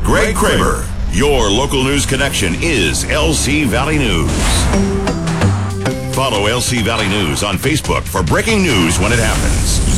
Greg Kramer. Your local news connection is LC Valley News. Follow LC Valley News on Facebook for breaking news when it happens.